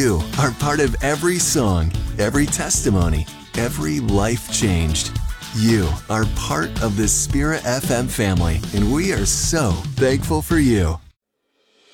You are part of every song, every testimony, every life changed. You are part of the Spirit FM family, and we are so thankful for you.